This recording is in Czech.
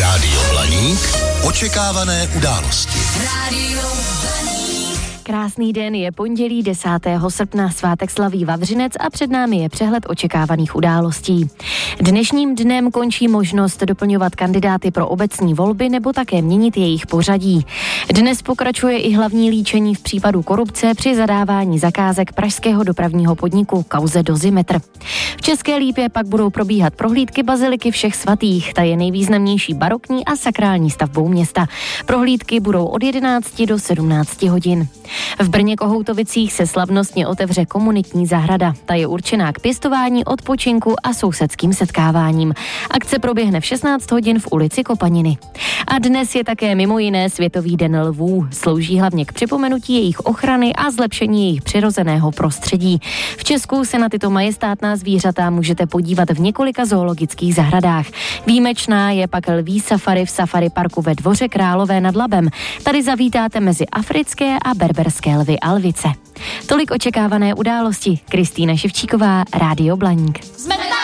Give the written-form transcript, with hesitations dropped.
Rádio Blaník. Očekávané události. Rádio Blaník. Krásný den, je pondělí 10. srpna, svátek slaví Vavřinec a před námi je přehled očekávaných událostí. Dnešním dnem končí možnost doplňovat kandidáty pro obecní volby nebo také měnit jejich pořadí. Dnes pokračuje i hlavní líčení v případu korupce při zadávání zakázek pražského dopravního podniku kauze Dozimetr. V České Lípě pak budou probíhat prohlídky baziliky Všech svatých, ta je nejvýznamnější barokní a sakrální stavbou města. Prohlídky budou od 11 do 17 hodin. V Brně Kohoutovicích se slavnostně otevře komunitní zahrada. Ta je určená k pěstování, odpočinku a sousedským setkáváním. Akce proběhne v 16 hodin v ulici Kopaniny. A dnes je také mimo jiné Světový den lvů. Slouží hlavně k připomenutí jejich ochrany a zlepšení jejich přirozeného prostředí. V Česku se na tyto majestátná zvířata můžete podívat v několika zoologických zahradách. Výjimečná je pak lví safari v Safari parku ve Dvoře Králové nad Labem. Tady zavítáte mezi africké a berberské lvy a lvice. Tolik očekávané události. Kristýna Ševčíková, Rádio Blaník.